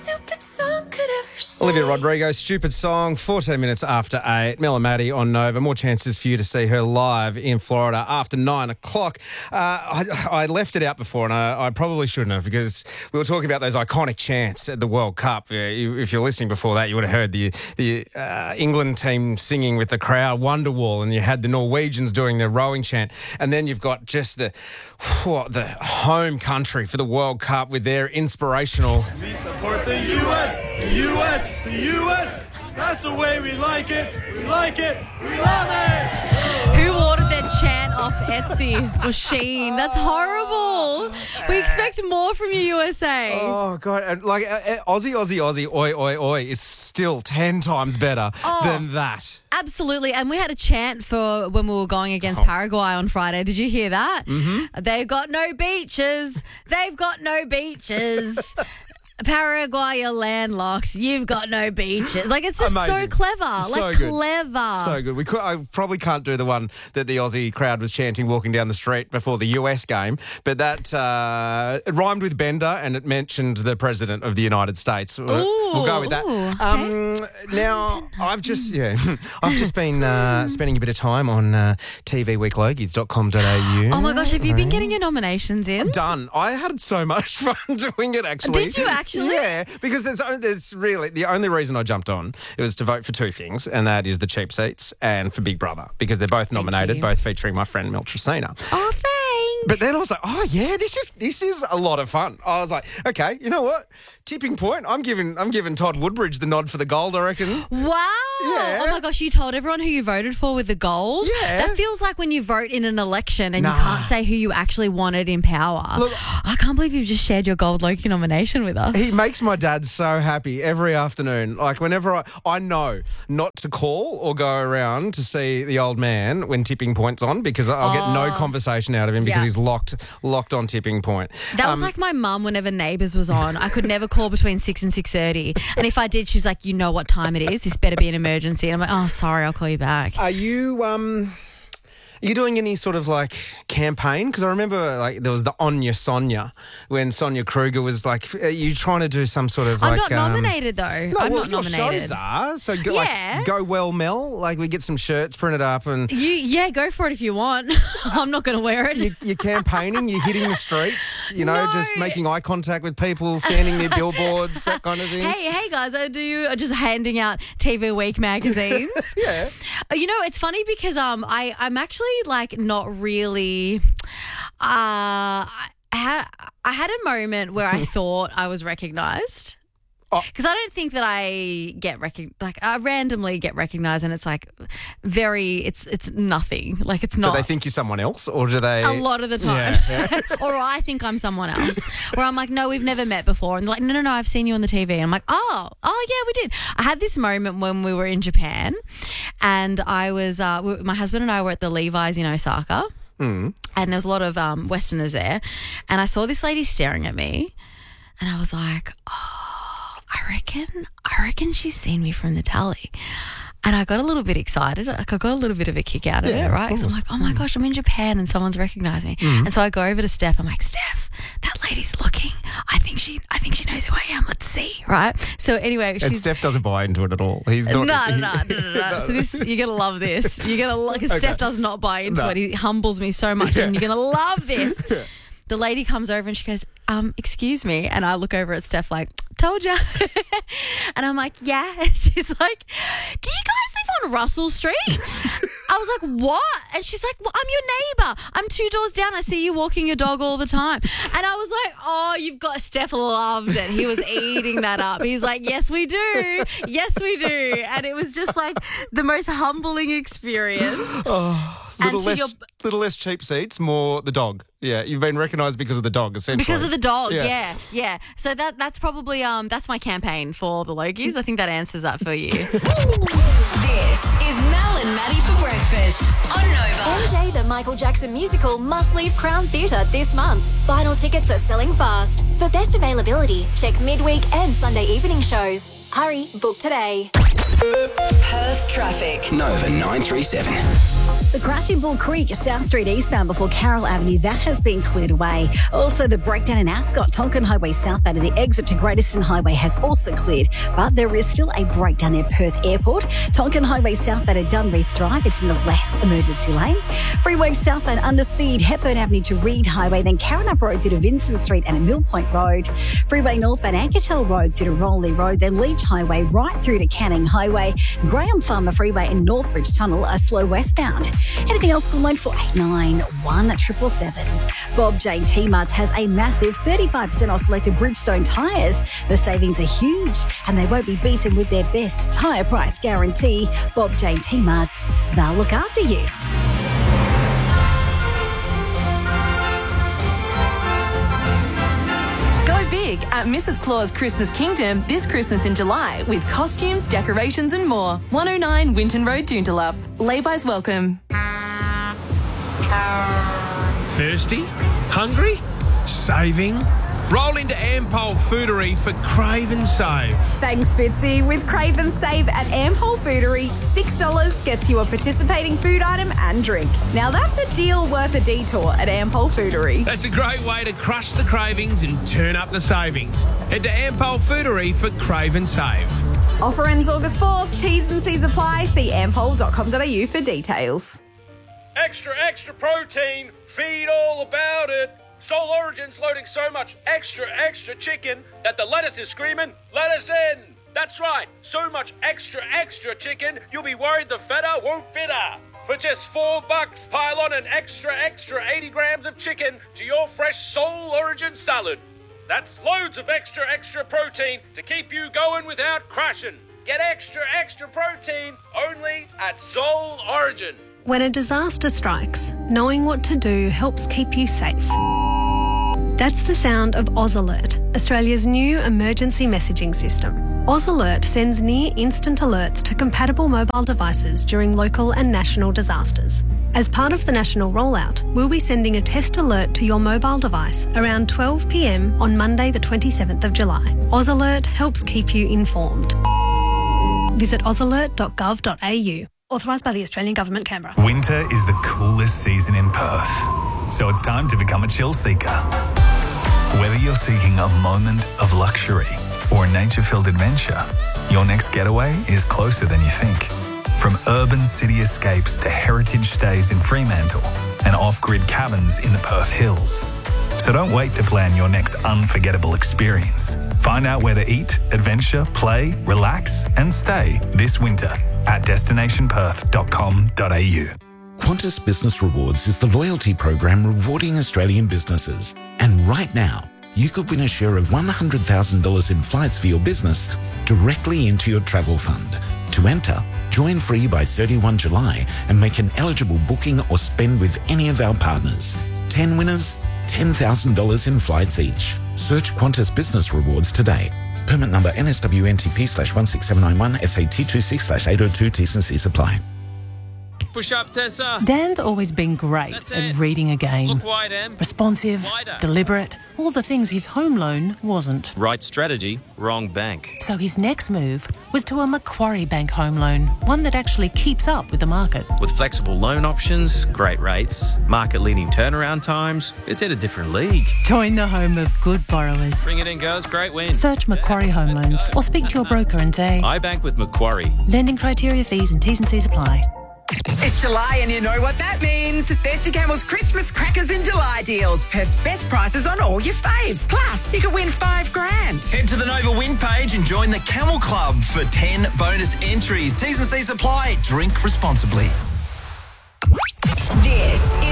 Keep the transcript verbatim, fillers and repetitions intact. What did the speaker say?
Stupid song could ever say. Olivia Rodrigo, Stupid Song, fourteen minutes after eight. Mel and Maddie on Nova. More chances for you to see her live in Florida after nine o'clock. Uh, I, I left it out before, and I, I probably shouldn't have, because we were talking about those iconic chants at the World Cup. Uh, you, if you're listening before that, you would have heard the the uh, England team singing with the crowd, Wonderwall, and you had the Norwegians doing their rowing chant. And then you've got just the, what, the home country for the World Cup with their inspirational... We support the U S, the U S, the U S. That's the way we like it. We like it. We love it. Who ordered that chant off Etsy or Shein? That's horrible. We expect more from you, U S A. Oh, God. And like, uh, uh, Aussie, Aussie, Aussie, oi, oi, oi is still ten times better Oh. than that. Absolutely. And we had a chant for when we were going against Paraguay on Friday. Did you hear that? Mm-hmm. They've got no beaches. They've got no beaches. Paraguay are landlocked. You've got no beaches. Like, it's just Amazing. so clever. So like, good. clever. So good. We could, I probably can't do the one that the Aussie crowd was chanting walking down the street before the U S game, but that uh, it rhymed with Bender and it mentioned the President of the United States. We'll, we'll go with that. Ooh, okay. um, now, I've just yeah, I've just been uh, spending a bit of time on uh, t v week logies dot com dot a u. Oh, my gosh. Have you been getting your nominations in? Done. I had so much fun doing it, actually. Did you actually? Yeah, because there's, o- there's really, the only reason I jumped on, it was to vote for two things, and that is the cheap seats and for Big Brother, because they're both nominated, you. both featuring my friend Mel Tresina. Oh, thanks. But then I was like, oh yeah, this is this is a lot of fun. I was like, okay, you know what? Tipping point. I'm giving I'm giving Todd Woodbridge the nod for the gold, I reckon. Wow. Yeah. Oh, my gosh. You told everyone who you voted for with the gold? Yeah. That feels like when you vote in an election and Nah. you can't say who you actually wanted in power. Look- I can't believe you've just shared your gold Loki nomination with us. He makes my dad so happy every afternoon. Like, whenever I, I know not to call or go around to see the old man when tipping point's on, because I'll get no conversation out of him because Yeah. he's locked locked on tipping point. That was Um, like my mum whenever Neighbours was on. I could never call between six and six thirty. And if I did, she's like, you know what time it is? This better be an emergency. And I'm like, oh, sorry, I'll call you back. Are you um? Are you doing any sort of like campaign? Because I remember like there was the Anya Sonia when Sonia Kruger was like, are you trying to do some sort of I'm like... not nominated, though. Um, no, I'm well, not your nominated. shows are. So go, Yeah. like, go well, Mel. Like we get some shirts printed up and You, yeah, go for it if you want. I'm not going to wear it. you, you're campaigning, you're hitting the streets, you know, No. just making eye contact with people, standing near billboards, that kind of thing. Hey, hey guys, I do uh, just handing out T V Week magazines. Yeah. Uh, You know, it's funny because um, I, I'm actually like not really. Uh, I, ha- I had a moment where I thought I was recognised. Oh. Because I don't think that I get rec- like I randomly get recognised, and it's like very it's it's nothing. Like it's Do not. they think you're someone else or do they... A lot of the time. Yeah, Or I think I'm someone else. Where I'm like, no, we've never met before. And they're like, no, no, no, I've seen you on the T V. And I'm like, oh, oh, yeah, we did. I had this moment when we were in Japan and I was, uh, we, my husband and I were at the Levi's in Osaka. Mm. And there was a lot of um, Westerners there. And I saw this lady staring at me and I was like, oh, I reckon, I reckon she's seen me from the telly. And I got a little bit excited. Like I got a little bit of a kick out of Yeah, it, of right? So I'm course. like, oh my gosh, I'm in Japan and someone's recognised me. Mm-hmm. And so I go over to Steph. I'm like, Steph, that lady's looking. I think she, I think she knows who I am. Let's see, right? So anyway, And she's Steph doesn't buy into it at all. He's not... no, no, no, no, no, no. So this, you're gonna love this. You're gonna love because Okay. Steph does not buy into No. it. He humbles me so much, Yeah. and you're gonna love this. The lady comes over and she goes, um, excuse me. And I look over at Steph like, told ya. And I'm like, yeah. And she's like, do you guys live on Russell Street? I was like, what? And she's like, well, I'm your neighbour. I'm two doors down. I see you walking your dog all the time. And I was like, oh, you've got, Steph loved it. He was eating that up. He's like, yes, we do. Yes, we do. And it was just like the most humbling experience. Little to less, your- little less cheap seats, more the dog. Yeah, you've been recognised because of the dog, essentially. Because of the dog, Yeah. yeah. yeah, So that that's probably um that's my campaign for the Logies. I think that answers that for you. This is Mel and Maddie for breakfast on Nova. M J the Michael Jackson musical must leave Crown Theatre this month. Final tickets are selling fast. For best availability, check midweek and Sunday evening shows. Hurry, book today. Perth traffic. Nova nine three seven. The crash in Bull Creek, South Street eastbound before Carroll Avenue, that has been cleared away. Also, the breakdown in Ascot, Tonkin Highway southbound and the exit to Great Eastern Highway has also cleared, but there is still a breakdown near Perth Airport. Tonkin Highway southbound at Dunreath Drive, it's in the left emergency lane. Freeway southbound under speed, Hepburn Avenue to Reed Highway, then Carrinup Road through to Vincent Street and at Mill Point Road. Freeway northbound Ankertel Road through to Rowley Road, then Leach Highway right through to Canning Highway. Graham Farmer Freeway and Northbridge Tunnel are slow westbound. Anything else, call line four eight nine, one seven seven seven. Bob Jane T-Marts has a massive thirty-five percent off selected Bridgestone tyres. The savings are huge and they won't be beaten with their best tyre price guarantee. Bob Jane T-Marts, they'll look after you. Big at Missus Claus Christmas Kingdom this Christmas in July with costumes, decorations and more. one oh nine Winton Road, Joondalup. Lay-bys welcome. Thirsty? Hungry? Saving? Roll into Ampol Foodery for Crave and Save. Thanks, Fitzy. With Crave and Save at Ampol Foodery, six dollars gets you a participating food item and drink. Now that's a deal worth a detour at Ampol Foodery. That's a great way to crush the cravings and turn up the savings. Head to Ampol Foodery for Crave and Save. Offer ends August fourth. T's and C's apply. See ampol dot com dot a u for details. Extra, extra protein. Feed all about it. Soul Origin's loading so much extra, extra chicken that the lettuce is screaming, let us in. That's right, so much extra, extra chicken, you'll be worried the feta won't fit her. For just four bucks, pile on an extra, extra eighty grams of chicken to your fresh Soul Origin salad. That's loads of extra, extra protein to keep you going without crashing. Get extra, extra protein only at Soul Origin. When a disaster strikes, knowing what to do helps keep you safe. That's the sound of Oz Alert, Australia's new emergency messaging system. Oz Alert sends near-instant alerts to compatible mobile devices during local and national disasters. As part of the national rollout, we'll be sending a test alert to your mobile device around twelve p m on Monday the twenty-seventh of July. Oz Alert helps keep you informed. Visit oz alert dot gov dot a u. Authorised by the Australian Government, Canberra. Winter is the coolest season in Perth, so it's time to become a chill seeker. Whether you're seeking a moment of luxury or a nature-filled adventure, your next getaway is closer than you think. From urban city escapes to heritage stays in Fremantle and off-grid cabins in the Perth Hills. So don't wait to plan your next unforgettable experience. Find out where to eat, adventure, play, relax and stay this winter at destination perth dot com dot a u. Qantas Business Rewards is the loyalty program rewarding Australian businesses. And right now, you could win a share of one hundred thousand dollars in flights for your business directly into your travel fund. To enter, join free by thirty-first of July and make an eligible booking or spend with any of our partners. ten winners, ten thousand dollars in flights each. Search Qantas Business Rewards today. Permit number N S W N T P slash one six seven nine one S A T two six slash eight oh two T's and C's apply. Push up, Tessa. Dan's always been great That's at it. reading a game. Look wide, Em. Responsive, Wider. deliberate, all the things his home loan wasn't. Right strategy, wrong bank. So his next move was to a Macquarie Bank home loan, one that actually keeps up with the market. With flexible loan options, great rates, market-leading turnaround times, it's in a different league. Join the home of good borrowers. Bring it in, girls. Great win. Search Macquarie Home Loans or speak to your broker and say, I bank with Macquarie. lending criteria, fees and T's and C's apply. It's July and you know what that means. Thirsty Camel's Christmas Crackers in July deals. Perth's best prices on all your faves. Plus, you could win five grand. Head to the Nova Win page and join the Camel Club for ten bonus entries. T's and C's apply. Drink responsibly. This is